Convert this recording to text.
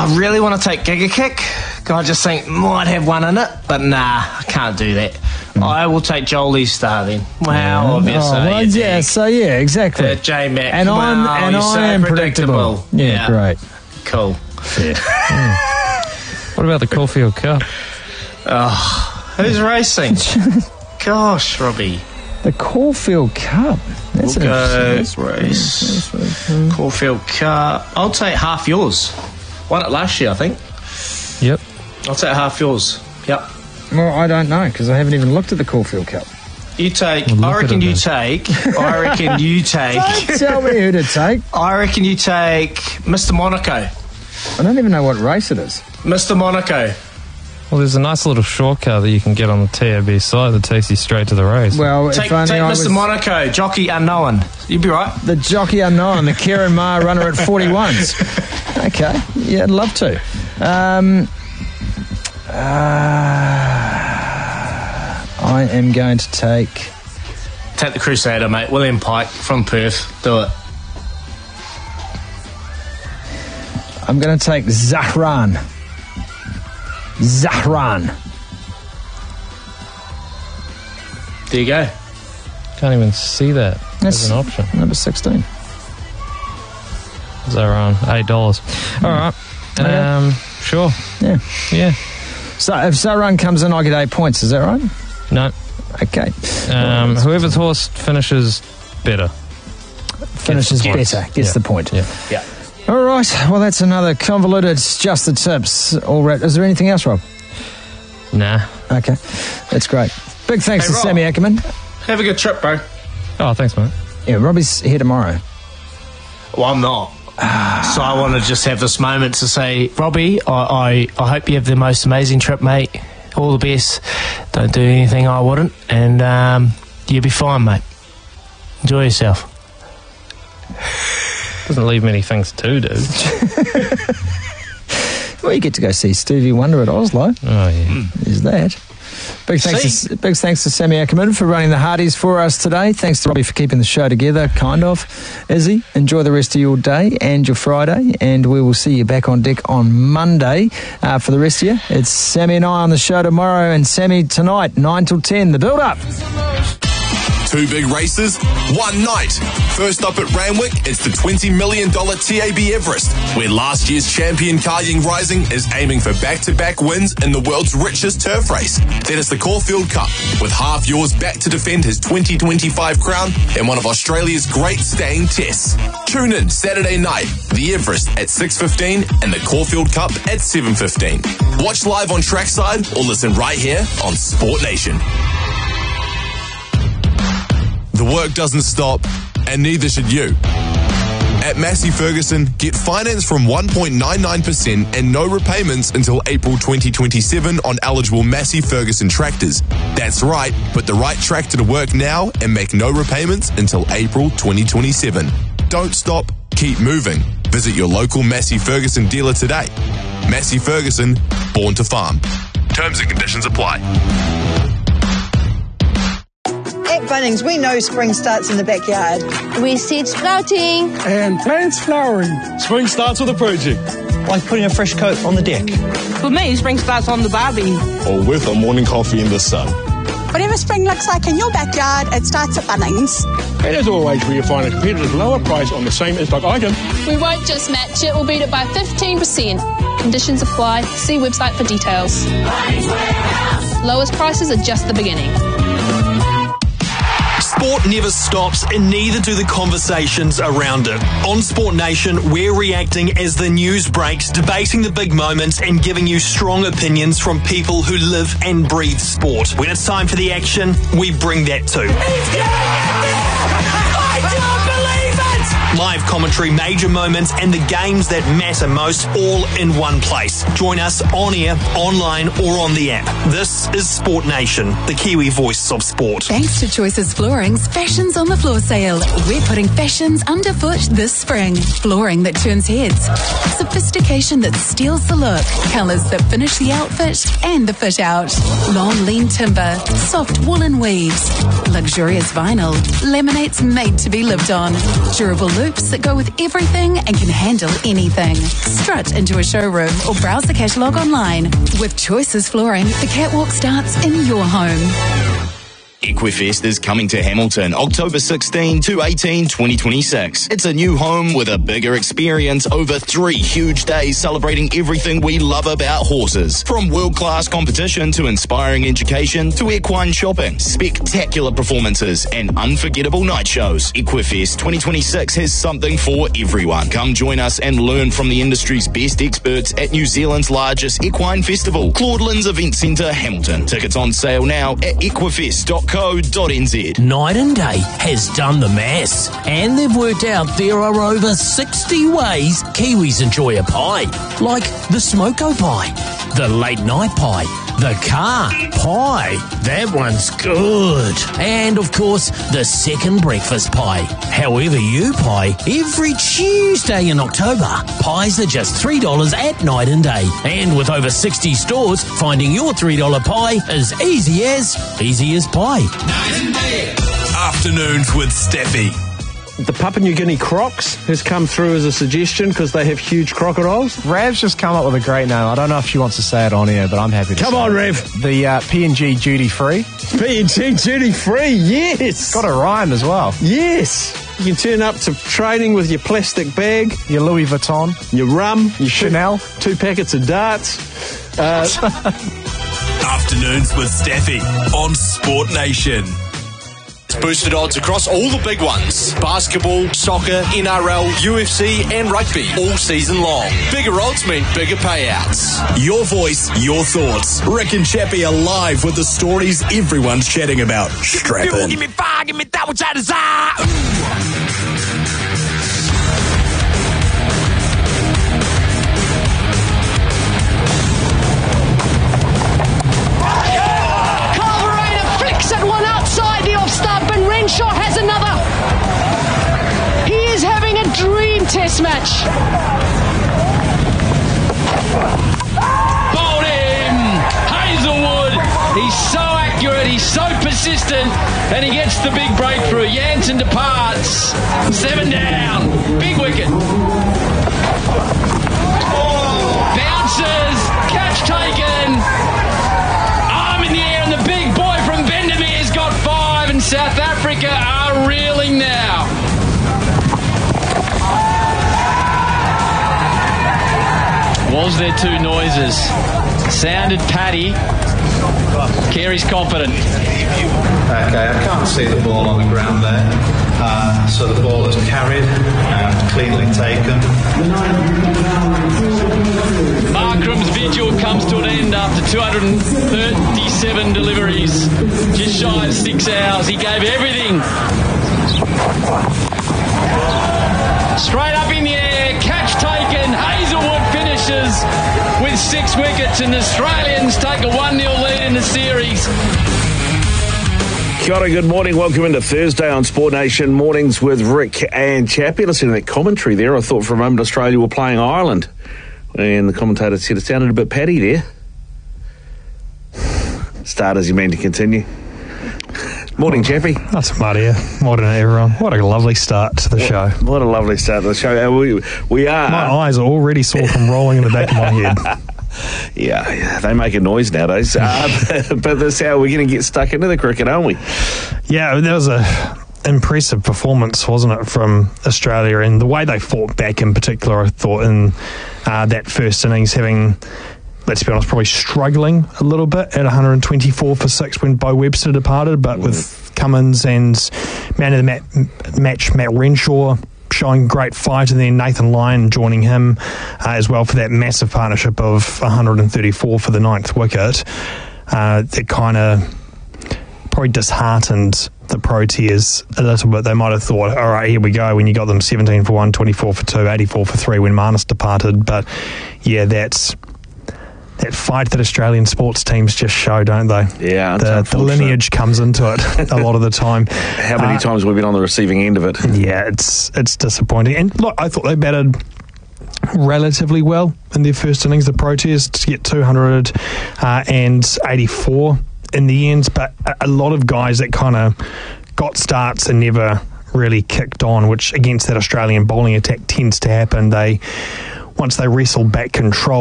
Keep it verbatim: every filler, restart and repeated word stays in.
I really want to take Giga Kick. I just think might have one in it, but nah, I can't do that. Mm. I will take Jolie Star then. Wow, obviously. Oh, well, yeah, so yeah, exactly. Uh, J-Mac. And, wow, I'm, and I so am predictable. predictable. Yeah, yeah, great. Cool. Yeah. mm. What about the Caulfield Cup? Oh, who's racing? Gosh, Robbie. The Caulfield Cup. That's we'll an go race. race. Caulfield Cup. I'll take half yours. Won it last year, I think. Yep. I'll take half yours. Yep. Well, I don't know, because I haven't even looked at the Caulfield Cup. You take, well, I reckon it, you take, I reckon you take. Don't tell me who to take. I reckon you take Mister Monaco. I don't even know what race it is. Mister Monaco. Well, there's a nice little shortcut that you can get on the T A B site that takes you straight to the race. Well, take, if only take I Mister was Monaco, jockey unknown. You'd be right. The jockey unknown, the Kieran Maher runner at forty-ones. Okay, yeah, I'd love to. Um, uh, I am going to take... Take the Crusader, mate. William Pike from Perth. Do it. I'm going to take Zahran. Zahran. There you go. Can't even see that That's as an option. Number sixteen. Zahran, eight dollars. All right. Okay. Um, sure. Yeah. Yeah. So if Zahran comes in, I get eight points. Is that right? No. Okay. Um, well, whoever's horse finishes better. Finishes Gets better. Gets yeah. the point. Yeah. Yeah. All right. Well, that's another convoluted Just the Tips. All right. Is there anything else, Rob? Nah. Okay. That's great. Big thanks Hey, to Rob. Sammy Ackerman. Have a good trip, bro. Oh, thanks, mate. Yeah, Robbie's here tomorrow. Well, I'm not. So I want to just have this moment to say, Robbie, I, I, I hope you have the most amazing trip, mate. All the best. Don't do anything I wouldn't. And um, you'll be fine, mate. Enjoy yourself. Doesn't leave many things to do. Well, you get to go see Stevie Wonder at Oslo. Oh, yeah. Mm. Is that? Big thanks, to, big thanks to Sammy Ackerman for running the Hardies for us today. Thanks to Robbie for keeping the show together, kind of. Izzy, enjoy the rest of your day and your Friday, and we will see you back on deck on Monday uh, for the rest of you. It's Sammy and I on the show tomorrow, and Sammy tonight, nine till ten, the build-up. Two big races, one night. First up at Randwick, it's the twenty million dollars T A B Everest, where last year's champion Kalying Rising is aiming for back-to-back wins in the world's richest turf race. Then it's the Caulfield Cup, with half yours back to defend his twenty twenty-five crown in one of Australia's great staying tests. Tune in Saturday night, the Everest at six fifteen and the Caulfield Cup at seven fifteen. Watch live on Trackside or listen right here on Sport Nation. The work doesn't stop, and neither should you. At Massey Ferguson, get finance from one point nine nine percent and no repayments until April twenty twenty-seven on eligible Massey Ferguson tractors. That's right, put the right tractor to work now and make no repayments until April twenty twenty-seven. Don't stop, keep moving. Visit your local Massey Ferguson dealer today. Massey Ferguson, born to farm. Terms and conditions apply. At Bunnings, we know spring starts in the backyard. We seed sprouting. And plants flowering. Spring starts with a project. Like putting a fresh coat on the deck. For me, spring starts on the barbie. Or with a morning coffee in the sun. Whatever spring looks like in your backyard, it starts at Bunnings. And as always, where you find a competitive lower price on the same in-stock item. We won't just match it, we'll beat it by fifteen percent. Conditions apply. See website for details. Lowest prices are just the beginning. Sport never stops, and neither do the conversations around it. On Sport Nation, we're reacting as the news breaks, debating the big moments, and giving you strong opinions from people who live and breathe sport. When it's time for the action, we bring that too. I don't believe it! Live commentary, major moments, and the games that matter most, all in one place. Join us on air, online, or on the app. This is Sport Nation, the Kiwi voice of sport. Thanks to Choices Floorings, Fashions on the Floor sale. We're putting fashions underfoot this spring. Flooring that turns heads. Sophistication that steals the look. Colours that finish the outfit and the fit out. Long, lean timber. Soft woolen weaves. Luxurious vinyl. Laminates made to be lived on. Durable loops that go with everything and can handle anything. Strut into a showroom or browse the catalogue online. With Choices Flooring, the catwalk starts in your home. Equifest is coming to Hamilton October sixteenth to eighteenth, twenty twenty-six. It's a new home with a bigger experience over three huge days celebrating everything we love about horses. From world-class competition to inspiring education to equine shopping, spectacular performances and unforgettable night shows. Equifest twenty twenty-six has something for everyone. Come join us and learn from the industry's best experts at New Zealand's largest equine festival, Claudelands Event Centre, Hamilton. Tickets on sale now at equifest dot co dot n z. Night and Day has done the maths, and they've worked out there are over sixty ways Kiwis enjoy a pie, like the smoko pie, the late night pie, the car pie, that one's good, and of course the second breakfast pie. However you pie, every Tuesday in October, pies are just three dollars at Night and Day, and with over sixty stores, finding your three dollar pie is easy as easy as pie. Night and Day. Afternoons with Steffi. The Papua New Guinea Crocs has come through as a suggestion because they have huge crocodiles. Rav's just come up with a great name. I don't know if she wants to say it on air, but I'm happy to Come say on, it. Rev. The uh, P and G Duty Free. P and G Duty Free, yes. Got a rhyme as well. Yes. You can turn up to training with your plastic bag, your Louis Vuitton, your rum, your Chanel, two, two packets of darts. Uh, Afternoons with Steffi on Sport Nation. Boosted odds across all the big ones. Basketball, soccer, N R L, U F C and rugby all season long. Bigger odds mean bigger payouts. Your voice, your thoughts. Rick and Chappie are live with the stories everyone's chatting about. Strap in. Give me fire, give me that which I desire. Renshaw has another. He is having a dream test match. Bowled him. Hazelwood. He's so accurate. He's so persistent. And he gets the big breakthrough. Jansen departs. Seven down. Big wicket. Bounces. Catch taken. Arm in the air. And the big boy from Bendemeer's got five. And South Africa are reeling now. Was there two noises? Sounded Paddy. Carey's confident. Okay, I can't see the ball on the ground there. Uh, so the ball is carried and cleanly taken. Markram's vigil comes to an end after two hundred thirty-seven deliveries. Just shy of six hours. He gave everything. Straight up in the air, catch taken. Hazelwood finishes with six wickets, and the Australians take a one nil lead in the series. Kia ora, good morning. Welcome into Thursday on Sport Nation Mornings with Rick and Chappie. Listening to that commentary there, I thought for a moment Australia were playing Ireland. And the commentator said it sounded a bit Paddy there. Start as you mean to continue. Morning, Chappie. That's Maria. Morning, everyone. What a lovely start to the what, show. What a lovely start to the show. Uh, we, we are... My eyes are already sore from rolling in the back of my head. Yeah, yeah, they make a noise nowadays. Uh, but, but that's how we're going to get stuck into the cricket, aren't we? Yeah, that was a impressive performance, wasn't it, from Australia, and the way they fought back in particular, I thought, in uh, that first innings, having, let's be honest, probably struggling a little bit at one hundred twenty-four for six when Bo Webster departed, but mm. with Cummins and man of the mat, match Matt Renshaw showing great fight, and then Nathan Lyon joining him uh, as well for that massive partnership of one hundred thirty-four for the ninth wicket. Uh, that kind of probably disheartened the Proteas a little bit. They might have thought, all right, here we go, when you got them seventeen for one, twenty-four for two, eighty-four for three when Marnus departed. But yeah, that's that fight that Australian sports teams just show, don't they? Yeah. The, the lineage comes into it a lot of the time. How many uh, times we've been on the receiving end of it? Yeah, it's it's disappointing. And look, I thought they batted relatively well in their first innings, the Proteas, to get two hundred eighty-four in the end. But a, a lot of guys that kind of got starts and never really kicked on, which against that Australian bowling attack tends to happen. They once they wrestle back control